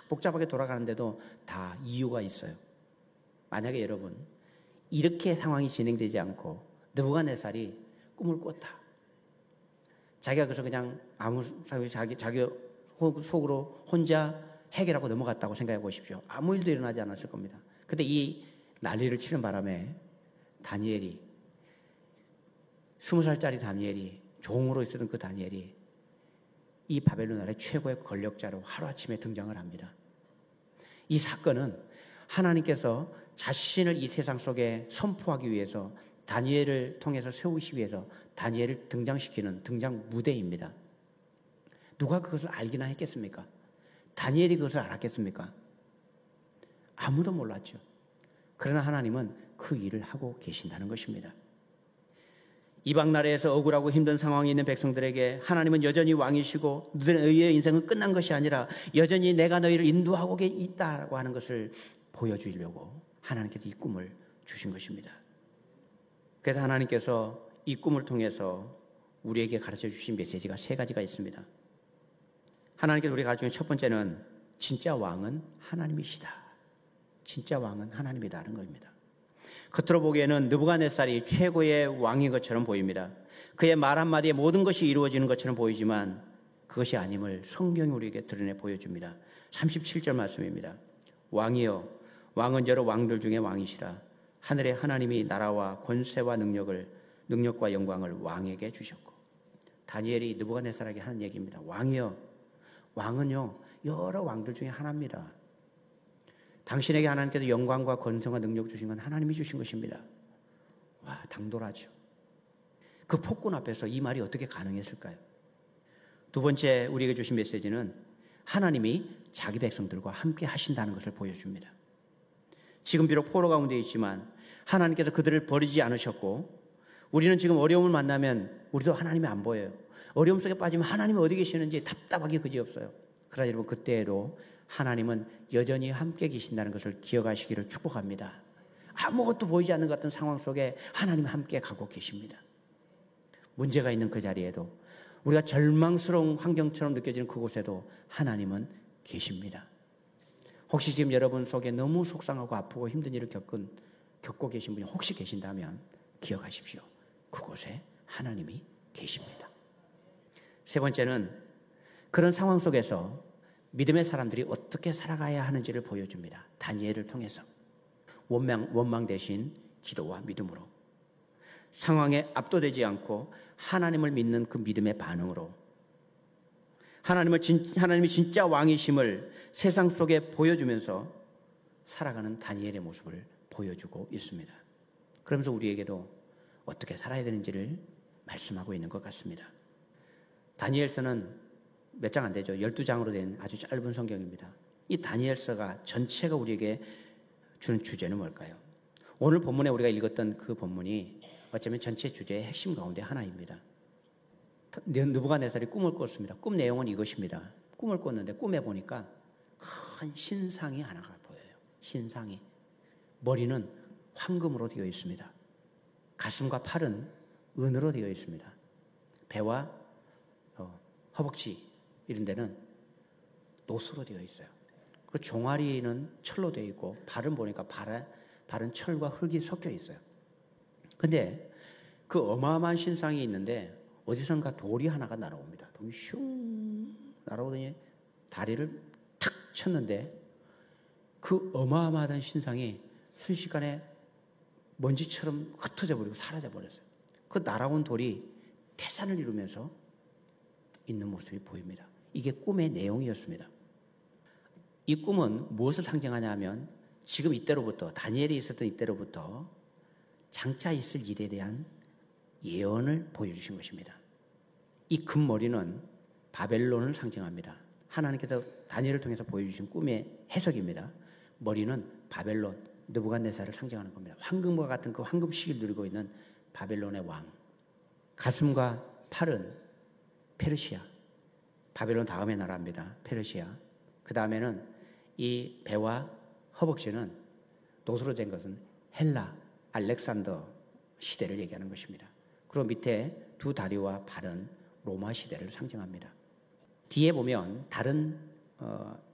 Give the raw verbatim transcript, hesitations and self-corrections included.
복잡하게 돌아가는데도 다 이유가 있어요. 만약에 여러분 이렇게 상황이 진행되지 않고 느부갓네살이 꿈을 꿨다. 자기가 그래서 그냥 아무 자기 자기 속으로 혼자 해결하고 넘어갔다고 생각해 보십시오. 아무 일도 일어나지 않았을 겁니다. 근데 이 난리를 치는 바람에 다니엘이 스무 살짜리 다니엘이 종으로 있었던 그 다니엘이 이 바벨론 나라의 최고의 권력자로 하루아침에 등장을 합니다. 이 사건은 하나님께서 자신을 이 세상 속에 선포하기 위해서 다니엘을 통해서 세우시기 위해서 다니엘을 등장시키는 등장 무대입니다. 누가 그것을 알기나 했겠습니까? 다니엘이 그것을 알았겠습니까? 아무도 몰랐죠. 그러나 하나님은 그 일을 하고 계신다는 것입니다. 이방 나라에서 억울하고 힘든 상황에 있는 백성들에게 하나님은 여전히 왕이시고 너희의 인생은 끝난 것이 아니라 여전히 내가 너희를 인도하고 있다고 하는 것을 보여주려고 하나님께서 이 꿈을 주신 것입니다. 그래서 하나님께서 이 꿈을 통해서 우리에게 가르쳐 주신 메시지가 세 가지가 있습니다. 하나님께서 우리가 가르쳐 주신 첫 번째는 진짜 왕은 하나님이시다. 진짜 왕은 하나님이다는 겁니다. 겉으로 보기에는 느부갓네살이 최고의 왕인 것처럼 보입니다. 그의 말 한마디에 모든 것이 이루어지는 것처럼 보이지만 그것이 아님을 성경이 우리에게 드러내 보여줍니다. 삼십칠 절 말씀입니다. 왕이여 왕은 여러 왕들 중에 왕이시라. 하늘의 하나님이 나라와 권세와 능력을 능력과 영광을 왕에게 주셨고. 다니엘이 느부갓네살에게 하는 얘기입니다. 왕이여 왕은요 여러 왕들 중에 하나입니다. 당신에게 하나님께서 영광과 권세와 능력 주신 건 하나님이 주신 것입니다. 와, 당돌하죠. 그 폭군 앞에서 이 말이 어떻게 가능했을까요? 두 번째 우리에게 주신 메시지는 하나님이 자기 백성들과 함께 하신다는 것을 보여줍니다. 지금 비록 포로 가운데 있지만 하나님께서 그들을 버리지 않으셨고 우리는 지금 어려움을 만나면 우리도 하나님이 안 보여요. 어려움 속에 빠지면 하나님이 어디 계시는지 답답하기 그지없어요. 그러나 여러분 그때에도 하나님은 여전히 함께 계신다는 것을 기억하시기를 축복합니다. 아무것도 보이지 않는 것 같은 상황 속에 하나님이 함께 가고 계십니다. 문제가 있는 그 자리에도 우리가 절망스러운 환경처럼 느껴지는 그곳에도 하나님은 계십니다. 혹시 지금 여러분 속에 너무 속상하고 아프고 힘든 일을 겪은, 겪고 계신 분이 혹시 계신다면 기억하십시오. 그곳에 하나님이 계십니다. 세 번째는 그런 상황 속에서 믿음의 사람들이 어떻게 살아가야 하는지를 보여줍니다. 다니엘을 통해서 원망, 원망 대신 기도와 믿음으로 상황에 압도되지 않고 하나님을 믿는 그 믿음의 반응으로 하나님을 진, 하나님이 진짜 왕이심을 세상 속에 보여주면서 살아가는 다니엘의 모습을 보여주고 있습니다. 그러면서 우리에게도 어떻게 살아야 되는지를 말씀하고 있는 것 같습니다. 다니엘서는 몇 장 안 되죠. 열두 장으로 된 아주 짧은 성경입니다. 이 다니엘서가 전체가 우리에게 주는 주제는 뭘까요? 오늘 본문에 우리가 읽었던 그 본문이 어쩌면 전체 주제의 핵심 가운데 하나입니다. 느부갓네살이 꿈을 꿨습니다. 꿈 내용은 이것입니다. 꿈을 꿨는데 꿈에 보니까 큰 신상이 하나가 보여요. 신상이. 머리는 황금으로 되어 있습니다. 가슴과 팔은 은으로 되어 있습니다. 배와 어, 허벅지 이런 데는 노수로 되어 있어요. 그리고 종아리는 철로 되어 있고 발은 보니까 발에, 발은 철과 흙이 섞여 있어요. 근데 그 어마어마한 신상이 있는데 어디선가 돌이 하나가 날아옵니다. 돌이 슝 날아오더니 다리를 탁 쳤는데 그 어마어마한 신상이 순식간에 먼지처럼 흩어져 버리고 사라져 버렸어요. 그 날아온 돌이 태산을 이루면서 있는 모습이 보입니다. 이게 꿈의 내용이었습니다. 이 꿈은 무엇을 상징하냐 하면 지금 이때로부터 다니엘이 있었던 이때로부터 장차 있을 일에 대한 예언을 보여주신 것입니다. 이 금머리는 바벨론을 상징합니다. 하나님께서 다니엘을 통해서 보여주신 꿈의 해석입니다. 머리는 바벨론, 느부갓네살을 상징하는 겁니다. 황금과 같은 그 황금 시기를 누리고 있는 바벨론의 왕. 가슴과 팔은 페르시아, 바벨론 다음의 나라입니다. 페르시아. 그 다음에는 이 배와 허벅지는 노수로 된 것은 헬라, 알렉산더 시대를 얘기하는 것입니다. 그리고 밑에 두 다리와 발은 로마 시대를 상징합니다. 뒤에 보면 다른 어,